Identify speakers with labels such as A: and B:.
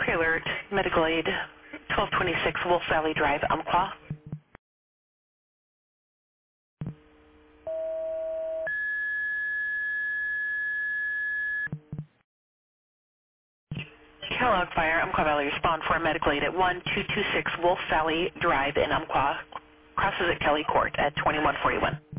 A: Alert, Medical Aid, 1226 Wolf Valley Drive, Umpqua. Kellogg Fire, Umpqua Valley, respond for Medical Aid at 1226 Wolf Valley Drive in Umpqua. Crosses at Kelly Court at 2141.